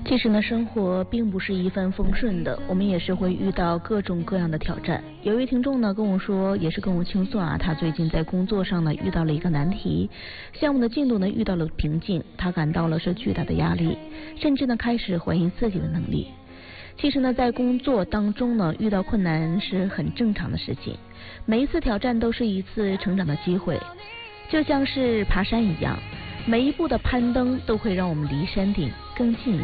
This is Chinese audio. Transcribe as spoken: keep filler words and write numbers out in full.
其实呢，生活并不是一帆风顺的，我们也是会遇到各种各样的挑战。有一位听众呢跟我说，也是跟我倾诉啊，他最近在工作上呢遇到了一个难题，项目的进度呢遇到了瓶颈，他感到了是巨大的压力，甚至呢开始怀疑自己的能力。其实呢，在工作当中呢，遇到困难是很正常的事情，每一次挑战都是一次成长的机会，就像是爬山一样，每一步的攀登都会让我们离山顶更近。